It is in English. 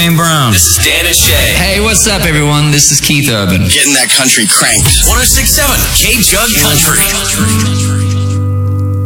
Dwayne Brown. This is Dan and Shay. Hey, what's up, everyone? This is Keith Urban. Getting that country cranked. 106.7 K-Jug Country.